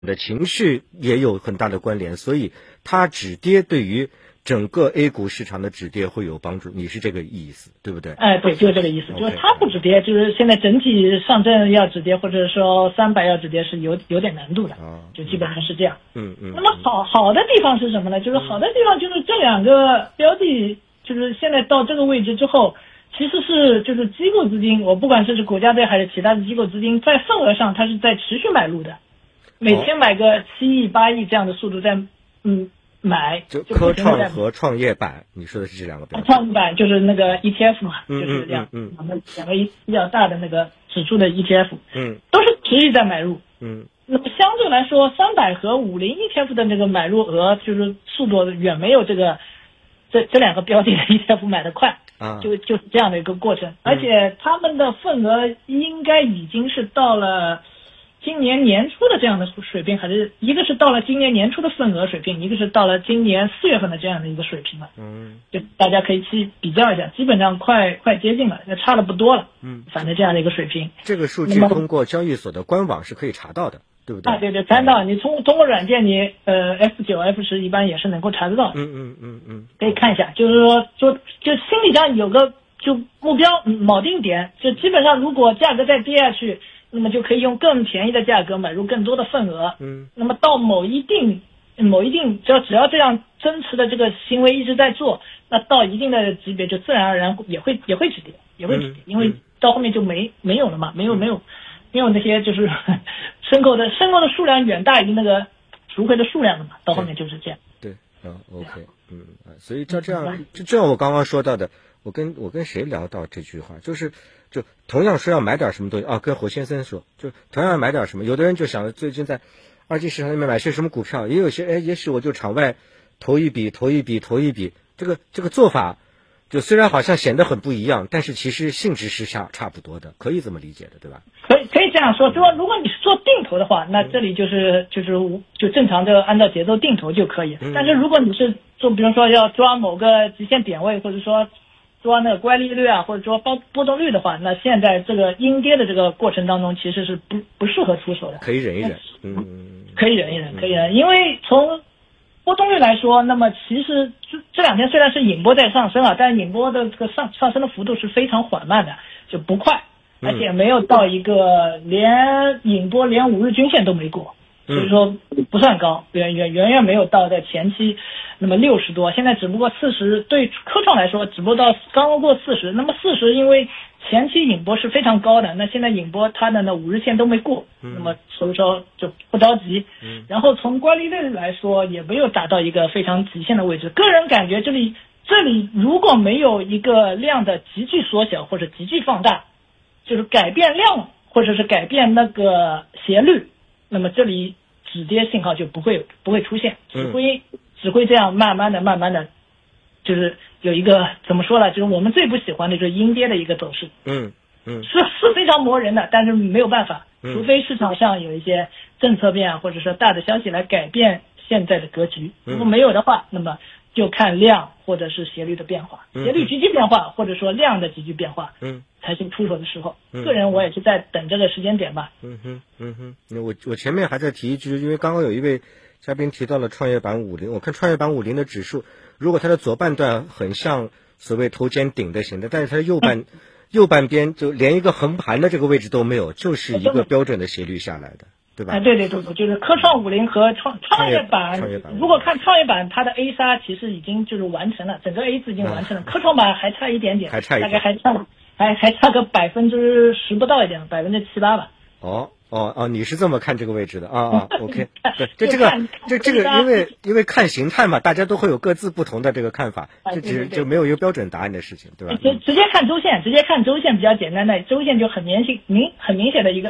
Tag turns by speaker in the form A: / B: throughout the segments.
A: 的情绪也有很大的关联，所以它止跌对于整个 A 股市场的止跌会有帮助，你是这个意思对不对？
B: 对，就是这个意思，就是它不止跌，就是现在整体上证要止跌，或者说300要止跌是有点难度的，就基本上是这样。那么好的地方是什么呢？就是好的地方就是这两个标的，就是现在到这个位置之后，其实是就是机构资金，我不管是国家队还是其他的机构资金，在份额上它是在持续买入的，每天买个7亿8亿这样的速度在买，
A: 就科创和创业板，你说的是这两个标的。
B: 创业板就是那个 ETF 嘛，就是两个比较大的那个指数的 ETF，都是持续在买入。那么相对来说，300和50 ETF 的那个买入额就是速度远没有这两个标的的 ETF 买得快，就是这样的一个过程。而且他们的份额应该已经是到了今年年初的这样的水平，还是一个是到了今年年初的份额水平，一个是到了今年4月份的这样的一个水平了。就大家可以去比较一下，基本上快接近了，差的不多了。反正这样的一个水平。
A: 这个数据通过交易所的官网是可以查到的，对不对？
B: 对，查到。你通过软件，你F9、F10一般也是能够查得到的。可以看一下，就是说就心理上有个就目标锚定点，就基本上如果价格再跌下去，那么就可以用更便宜的价格买入更多的份额。那么到某一定只要这样增持的这个行为一直在做，那到一定的级别就自然而然也会止跌，因为到后面就没有了嘛，没有那些就是申购的数量远大于那个赎回的数量的嘛，到后面就是这样。
A: 对，OK，所以这样我刚刚说到的，我跟谁聊到这句话，就同样说要买点什么东西跟侯先生说，就同样买点什么，有的人就想着最近在二级市场里面买些什么股票，也有些也许我就场外投一笔，这个做法就虽然好像显得很不一样，但是其实性质是差不多的，可以这么理解的，对吧？
B: 可以这样说，就说如果你是做定投的话，那这里就正常的按照节奏定投就可以。但是如果你是做，比如说要抓某个极限点位，或者说抓那个乖离率或者说波动率的话，那现在这个阴跌的这个过程当中，其实是不适合出手的。
A: 可以忍一忍，
B: 可以忍一忍，因为从波动率来说，那么其实这两天虽然是引波在上升但引波的这个上升的幅度是非常缓慢的，就不快，而且没有到一个连引波连5日均线都没过，所以说不算高，远远没有到在前期那么60多，现在只不过40，对科创来说只不过到刚过40，那么40因为前期引波是非常高的，那现在引波它的那5日线都没过，那么所以说就不着急。然后从乖离率来说也没有达到一个非常极限的位置，个人感觉这里如果没有一个量的急剧缩小或者急剧放大，就是改变量或者是改变那个斜率，那么这里止跌信号就不会出现，只会这样慢慢的就是有一个怎么说呢，就是我们最不喜欢的就是阴跌的一个走势。是非常磨人的，但是没有办法，除非市场上有一些政策变或者说大的消息来改变现在的格局，如果没有的话，那么就看量或者是斜率的变化，斜率急剧变化或者说量的急剧变化，才是出手的时候。个人我也是在等这个时间点吧。
A: 我前面还在提一句，因为刚刚有一位嘉宾提到了创业板50，我看创业板50的指数，如果它的左半段很像所谓头肩顶的型的，但是它的右半边就连一个横盘的这个位置都没有，就是一个标准的斜率下来的，对吧？
B: 对，就是科创50和创业板。如果看创业板，它的 A 杀其实已经就是完成了，整个 A 字已经完成了，科创板还差一点点，大概还差个10%不到一点，7%-8%吧。
A: 你是这么看这个位置的OK， 对，这个因为看形态嘛，大家都会有各自不同的这个看法，就没有一个标准答案的事情，对吧？
B: 直接看周线比较简单的，周线就很明显的一个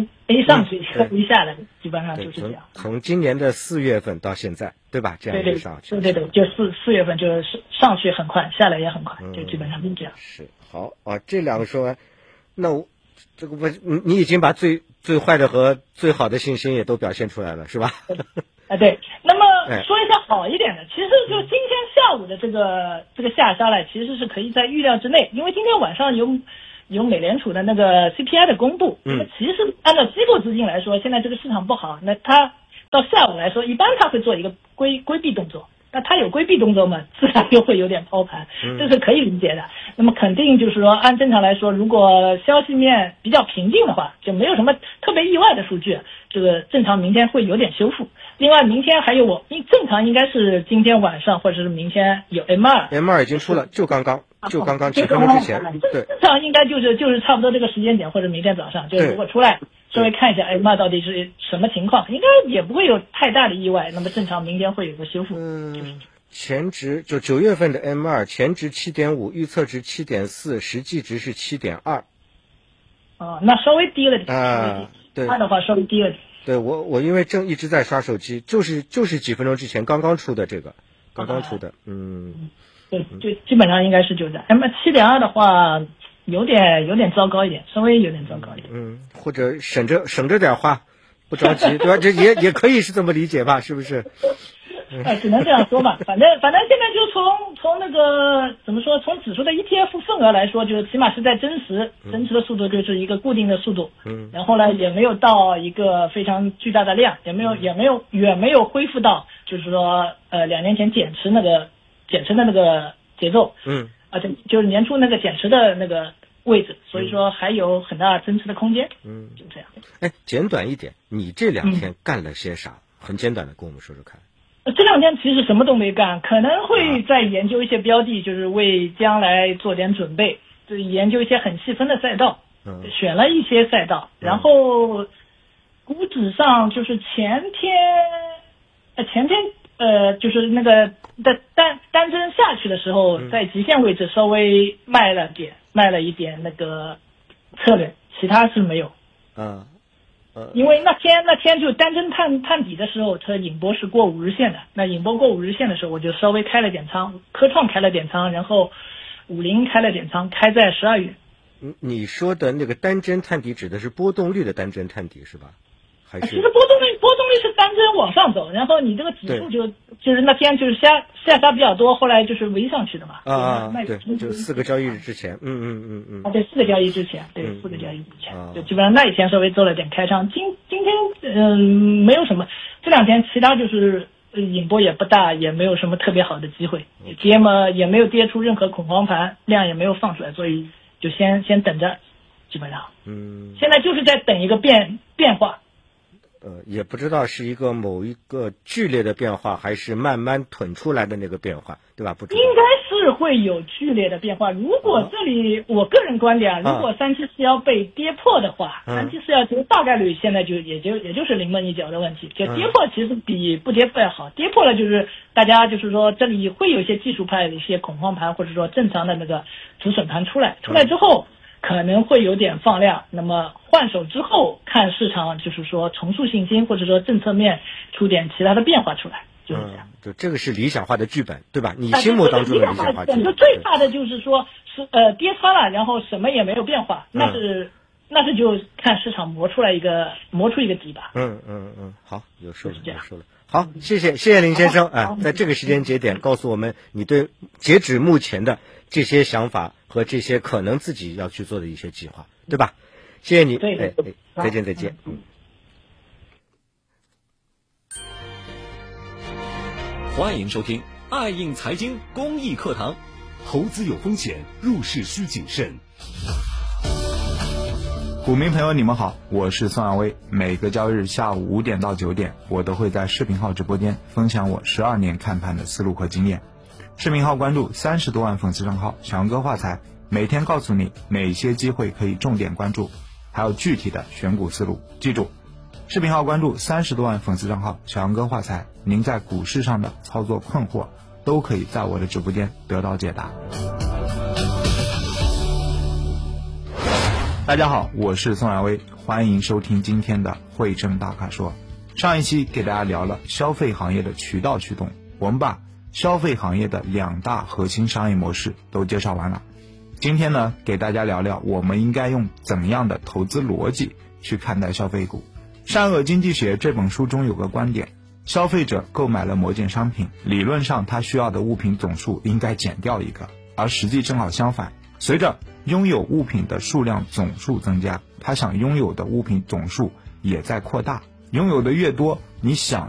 B: A 上去一下来，基本上就是这样。
A: 从今年的4月份到现在，对吧？这样一上去，
B: 对，就4月份就是上去很快，下来也很快，就基本上是这样。
A: 是好这两个说完，那这个你已经把最坏的和最好的信心也都表现出来了，是吧？
B: 对。那么说一下好一点的，其实就今天下午的这个下杀呢，其实是可以在预料之内，因为今天晚上有美联储的那个 CPI 的公布。那么其实按照机构资金来说，现在这个市场不好，那它到下午来说，一般他会做一个规避动作。那他有规避动作嘛，自然又会有点抛盘，这是可以理解的。那么肯定就是说，按正常来说，如果消息面比较平静的话，就没有什么特别意外的数据，这个正常明天会有点修复。另外，明天还有正常应该是今天晚上或者是明天有 M2
A: 已经出了，就刚刚几分钟之前，对，
B: 正常应该就是差不多这个时间点或者明天早上，就如果出来。稍微看一下 M2 到底是什么情况，应该也不会有太大的意外。那么正常明天会有个修复。
A: 前值就9月份的 M2 前值 7.5， 预测值 7.4， 实际值是 7.2。
B: 那稍微低了点
A: 对，
B: 它的话稍微低了点。
A: 对，我因为正一直在刷手机，就是几分钟之前刚刚出的这个，刚刚出的，
B: 对，就基本上应该是就在 M7.2 的话。有点糟糕一点，稍微有点糟糕一点。
A: 或者省着点花，不着急，对吧？这也可以是这么理解吧？是不是？
B: 只能这样说吧。反正现在就从那个怎么说，从指数的 ETF 份额来说，就是起码是在真实的速度就是一个固定的速度。然后呢，也没有到一个非常巨大的量，也没有恢复到就是说2年前减持的那个节奏。就是年初那个减持的那个位置，所以说还有很大增持的空间。就这样。
A: 简短一点，你这2天干了些啥？很简短的跟我们说说看。
B: 这2天其实什么都没干，可能会再研究一些标的，就是为将来做点准备，就研究一些很细分的赛道，选了一些赛道，然后股指上就是前天就是那个单针下去的时候，在极限位置稍微卖了一点那个策略，其他是没有。因为那天就单针探底的时候，它引波是过5日线的，那引波过5日线的时候，我就稍微开了点仓，科创开了点仓，然后50开了点仓，开在12月。
A: 你说的那个单针探底指的是波动率的单针探底是吧？还是
B: 其实波动率是单针往上走，然后你这个指数就是那天就是下杀比较多，后来就是围上去的嘛。
A: 对，就4个交易日之前。
B: 对，4个交易之前，对，4个交易之前，就基本上那一天稍微做了点开仓。今天没有什么，这2天其他就是引波也不大，也没有什么特别好的机会，跌嘛也没有跌出任何恐慌盘，量也没有放出来，所以就先等着，基本上。现在就是在等一个变化。
A: 也不知道是某一个剧烈的变化，还是慢慢囤出来的那个变化，对吧？不知道。
B: 应该是会有剧烈的变化。如果这里我个人观点，如果3741被跌破的话，3741其实大概率现在也就是临门一脚的问题。就跌破其实比不跌破要好，跌破了就是大家就是说这里会有一些技术派的一些恐慌盘，或者说正常的那个止损盘出来之后。可能会有点放量，那么换手之后看市场就是说重塑信心，或者说政策面出点其他的变化出来，就是这样。
A: 就这个是理想化的剧本，对吧？你心目当中的理想化剧本。
B: 就最怕的就是说是跌穿了，然后什么也没有变化，那是就看市场磨出一个底吧。
A: 好，有数了。好，谢谢林先生在这个时间节点告诉我们你对截止目前的这些想法和这些可能自己要去做的一些计划，对吧？谢谢你。
B: 对，
A: 再见。
C: 欢迎收听爱映财经公益课堂。
D: 投资有风险，入市需谨慎。股民朋友你们好，我是宋亚威。每个交易日下午5点到9点，我都会在视频号直播间分享我12年看盘的思路和经验。视频号关注30多万粉丝账号小杨哥话财，每天告诉你哪些机会可以重点关注，还有具体的选股思路。记住，视频号关注30多万粉丝账号小杨哥话财，您在股市上的操作困惑都可以在我的直播间得到解答。大家好，我是宋亚威，欢迎收听今天的汇证大咖说。上一期给大家聊了消费行业的渠道驱动，我们把消费行业的2大核心商业模式都介绍完了。今天呢，给大家聊聊我们应该用怎么样的投资逻辑去看待消费股。《善恶经济学》这本书中有个观点，消费者购买了某件商品，理论上他需要的物品总数应该减掉一个，而实际正好相反，随着拥有物品的数量总数增加，他想拥有的物品总数也在扩大，拥有的越多， 你想